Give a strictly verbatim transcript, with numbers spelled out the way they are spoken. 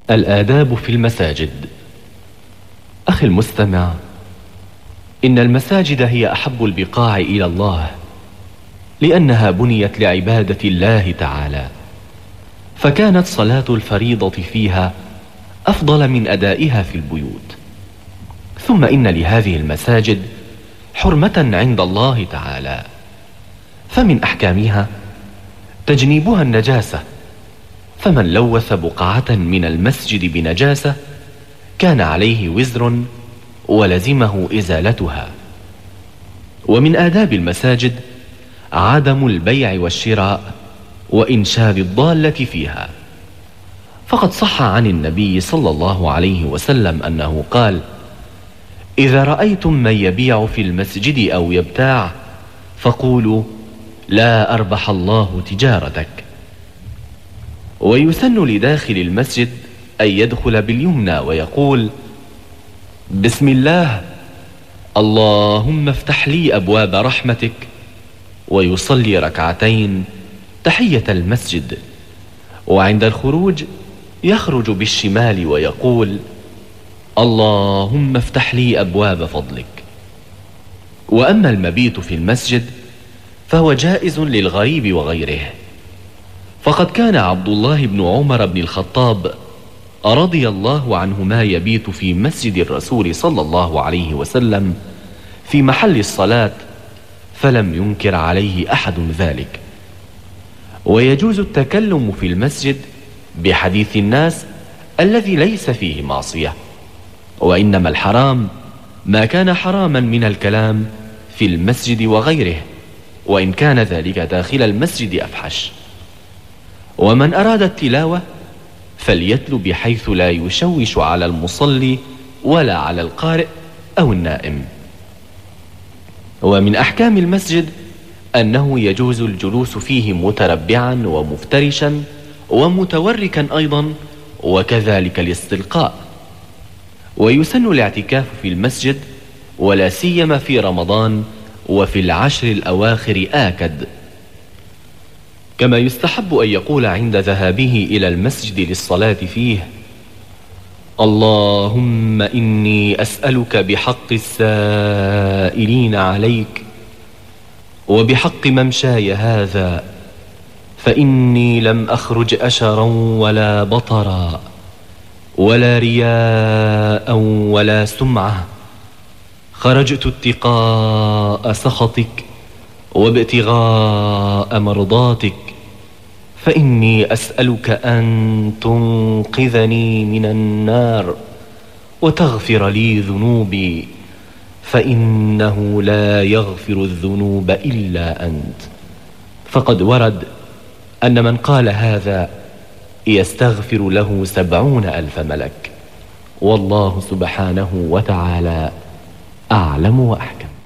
الآداب في المساجد. أخي المستمع، إن المساجد هي أحب البقاع إلى الله، لأنها بنيت لعبادة الله تعالى، فكانت صلاة الفريضة فيها أفضل من أدائها في البيوت. ثم إن لهذه المساجد حرمة عند الله تعالى، فمن أحكامها تجنيبها النجاسة، فمن لوث بقعة من المسجد بنجاسة كان عليه وزر ولزمه إزالتها. ومن آداب المساجد عدم البيع والشراء وإنشاد الضالة فيها، فقد صح عن النبي صلى الله عليه وسلم أنه قال: إذا رأيتم من يبيع في المسجد أو يبتاع فقولوا: لا أربح الله تجارتك. ويسن لداخل المسجد أن يدخل باليمنى ويقول: بسم الله، اللهم افتح لي أبواب رحمتك، ويصلي ركعتين تحية المسجد. وعند الخروج يخرج بالشمال ويقول: اللهم افتح لي أبواب فضلك. وأما المبيت في المسجد فهو جائز للغريب وغيره، فقد كان عبد الله بن عمر بن الخطاب رضي الله عنهما يبيت في مسجد الرسول صلى الله عليه وسلم في محل الصلاة، فلم ينكر عليه أحد ذلك. ويجوز التكلم في المسجد بحديث الناس الذي ليس فيه معصية، وإنما الحرام ما كان حراما من الكلام في المسجد وغيره، وإن كان ذلك داخل المسجد أفحش. ومن أراد التلاوة فليتل بحيث لا يشوش على المصلي ولا على القارئ أو النائم. ومن أحكام المسجد أنه يجوز الجلوس فيه متربعا ومفترشا ومتوركا أيضا، وكذلك الاستلقاء. ويسن الاعتكاف في المسجد، ولا سيما في رمضان وفي العشر الأواخر آكد. كما يستحب أن يقول عند ذهابه إلى المسجد للصلاة فيه: اللهم إني أسألك بحق السائلين عليك وبحق ممشاي هذا، فإني لم أخرج أشرا ولا بطرا ولا رياء ولا سمعة، خرجت اتقاء سخطك وابتغاء مرضاتك، فإني أسألك أن تنقذني من النار وتغفر لي ذنوبي، فإنه لا يغفر الذنوب إلا أنت. فقد ورد أن من قال هذا يستغفر له سبعون ألف ملك، والله سبحانه وتعالى أعلم وأحكم.